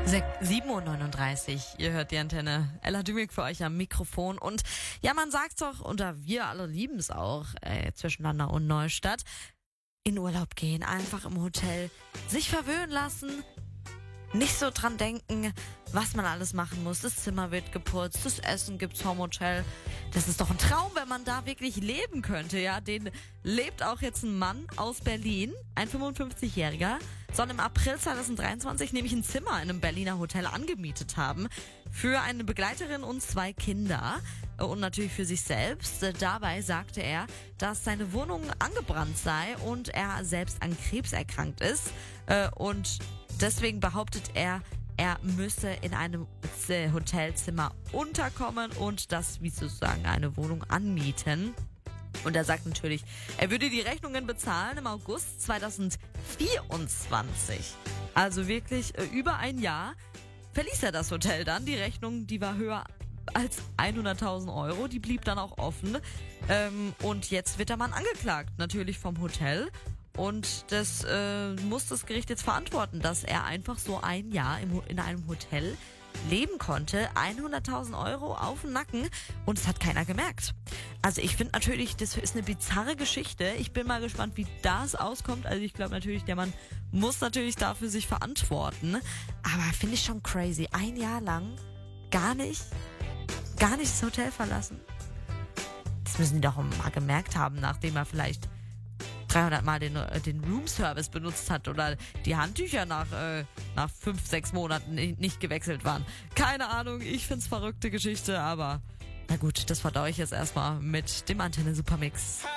7:39 Uhr, ihr hört die Antenne. Ella Dümig für euch am Mikrofon. Und ja, man sagt's doch, und wir alle lieben es auch, zwischen Landau und Neustadt, in Urlaub gehen, einfach im Hotel, sich verwöhnen lassen, nicht so dran denken, was man alles machen muss. Das Zimmer wird geputzt, das Essen gibt's vom Hotel. Das ist doch ein Traum, wenn man da wirklich leben könnte, ja. Den lebt auch jetzt ein Mann aus Berlin, ein 55-Jähriger, soll im April 2023 nämlich ein Zimmer in einem Berliner Hotel angemietet haben für eine Begleiterin und 2 Kinder und natürlich für sich selbst. Dabei sagte er, dass seine Wohnung angebrannt sei und er selbst an Krebs erkrankt ist und deswegen behauptet er, er müsse in einem Hotelzimmer unterkommen und das wie sozusagen eine Wohnung anmieten. Und er sagt natürlich, er würde die Rechnungen bezahlen im August 2024. Also wirklich über ein Jahr verließ er das Hotel dann. Die Rechnung, die war höher als 100.000 Euro. Die blieb dann auch offen. Und jetzt wird der Mann angeklagt, natürlich vom Hotel. Und das muss das Gericht jetzt verantworten, dass er einfach so ein Jahr in einem Hotel leben konnte. 100.000 Euro auf den Nacken und es hat keiner gemerkt. Also ich finde natürlich, das ist eine bizarre Geschichte. Ich bin mal gespannt, wie das auskommt. Also ich glaube natürlich, der Mann muss natürlich dafür sich verantworten. Aber finde ich schon crazy. Ein Jahr lang gar nicht das Hotel verlassen. Das müssen die doch mal gemerkt haben, nachdem er vielleicht 300 Mal den Roomservice benutzt hat oder die Handtücher nach 5-6 Monaten nicht gewechselt waren. Keine Ahnung, ich find's verrückte Geschichte, aber na gut, das verdaue ich jetzt erstmal mit dem Antenne Supermix.